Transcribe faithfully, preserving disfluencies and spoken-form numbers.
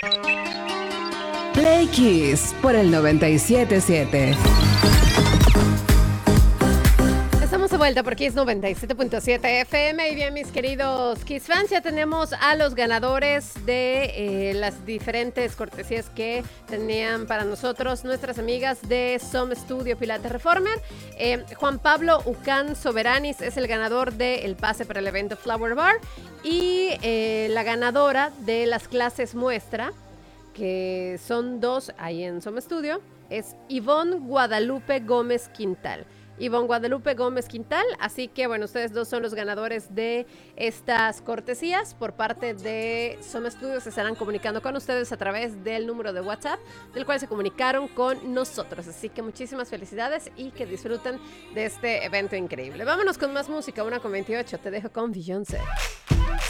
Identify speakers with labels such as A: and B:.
A: Play Kiss por el noventa y siete punto siete.
B: Estamos de vuelta por Kiss noventa y siete punto siete F M. Y bien, mis queridos Kiss fans, ya tenemos a los ganadores de eh, las diferentes cortesías que tenían para nosotros nuestras amigas de Som Studio Pilates Reformer. Eh, Juan Pablo Ucán Soberanis es el ganador del pase para el evento Flower Bar. Y eh, la ganadora de las clases muestra, que son dos ahí en Som Studio, es Ivonne Guadalupe Gómez Quintal. Ivonne Guadalupe Gómez Quintal, así que bueno, ustedes dos son los ganadores de estas cortesías por parte de Som Studio. Se estarán comunicando con ustedes a través del número de WhatsApp, del cual se comunicaron con nosotros, así que muchísimas felicidades y que disfruten de este evento increíble. Vámonos con más música, una con veintiocho, te dejo con Beyoncé.